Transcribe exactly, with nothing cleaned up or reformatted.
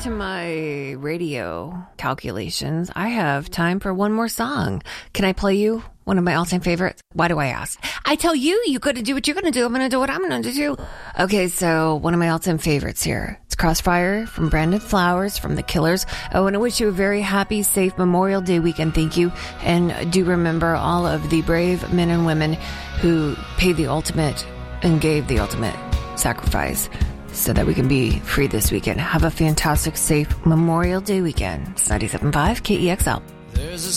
to my radio calculations, I have time for one more song. Can I play you one of my all-time favorites? Why do I ask? I tell you, you got to do what you're going to do. I'm going to do what I'm going to do. Okay, so one of my all-time favorites here. It's Crossfire from Brandon Flowers from The Killers. I want to wish you a very happy, safe Memorial Day weekend. Thank you. And do remember all of the brave men and women who paid the ultimate and gave the ultimate sacrifice so that we can be free this weekend. Have a fantastic, safe Memorial Day weekend. It's ninety-seven point five K E X L. There's a